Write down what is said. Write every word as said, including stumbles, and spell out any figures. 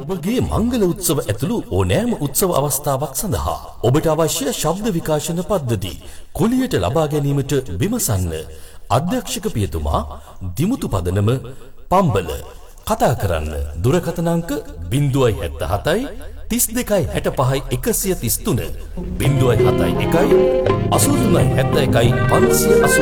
ඔබගේ මංගල උත්සව ඇතුළු ඕනෑම උත්සව අවස්ථාවක් සඳහා ඔබට අවශ්‍ය ශබ්ද විකාශන පද්ධති කුලියට ලබා ගැනීමට විමසන්න. අධ්‍යක්ෂක පියතුමා දිමුතු පදනම පම්බල. කතා කරන්න දුරකථන අංක ज़ीरो सात सात तीस දෙකයි හැට පහයි එකසිය තිස් තුන ज़ीरो सात එකයි අසූ තුනයි හැත්තෑ එකයි පන්සිය අසූ